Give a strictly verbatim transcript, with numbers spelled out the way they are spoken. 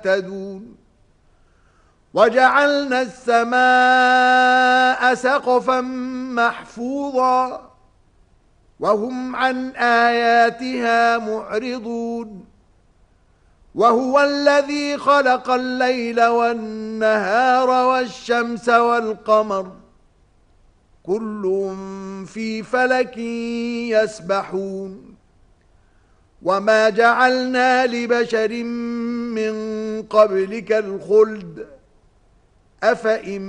يهتدون وجعلنا السماء سقفا محفوظا وهم عن آياتها معرضون وهو الذي خلق الليل والنهار والشمس والقمر كل في فلك يسبحون وما جعلنا لبشر من قبلك الخلد أفإن